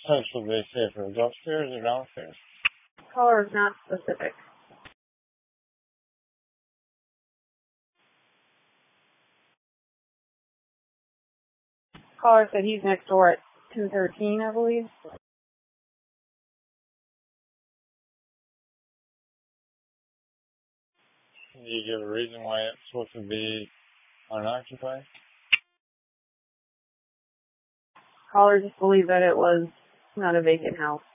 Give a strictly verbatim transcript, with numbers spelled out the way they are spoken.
house would be safer, upstairs or downstairs? Caller is not specific. Caller said he's next door at two thirteen, I believe. Can you give a reason why it's supposed to be unoccupied? Caller just believed that it was not a vacant house.